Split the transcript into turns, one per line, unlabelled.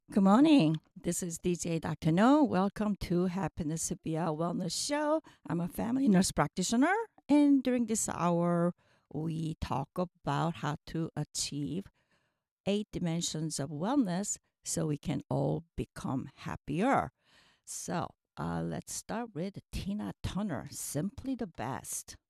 Good morning. This is DJ Dr. No. Welcome to Happiness Via Wellness Show. I'm a family nurse practitioner, and during this hour, we talk about how to achieve 8 dimensions of wellness so we can all become happier. So, let's start with Tina Turner, Simply the Best.